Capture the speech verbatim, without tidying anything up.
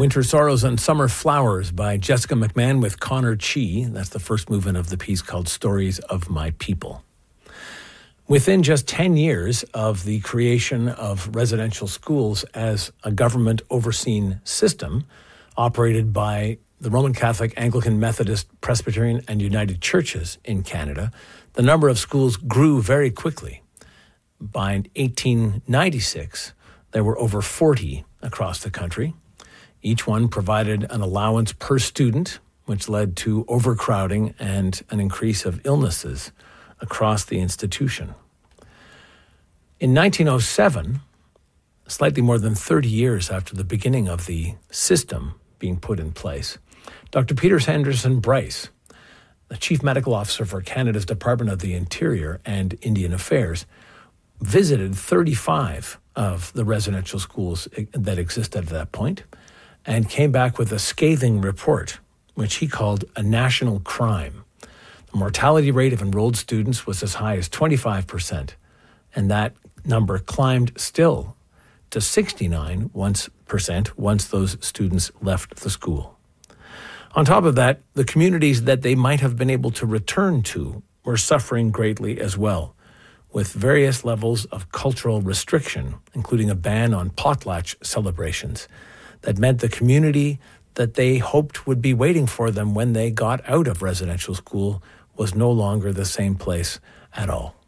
Winter Sorrows and Summer Flowers by Jessica McMahon with Connor Chi. That's the first movement of the piece called Stories of My People. Within just ten years of the creation of residential schools as a government-overseen system operated by the Roman Catholic, Anglican, Methodist, Presbyterian, and United Churches in Canada, the number of schools grew very quickly. By eighteen ninety-six, there were over forty across the country. Each one provided an allowance per student, which led to overcrowding and an increase of illnesses across the institution. In nineteen oh seven, slightly more than thirty years after the beginning of the system being put in place, Doctor Peter Sanderson Bryce, the Chief Medical Officer for Canada's Department of the Interior and Indian Affairs, visited thirty-five of the residential schools that existed at that point and came back with a scathing report, which he called a national crime. The mortality rate of enrolled students was as high as twenty-five percent, and that number climbed still to sixty-nine percent once those students left the school. On top of that, the communities that they might have been able to return to were suffering greatly as well, with various levels of cultural restriction, including a ban on potlatch celebrations, that meant the community that they hoped would be waiting for them when they got out of residential school was no longer the same place at all.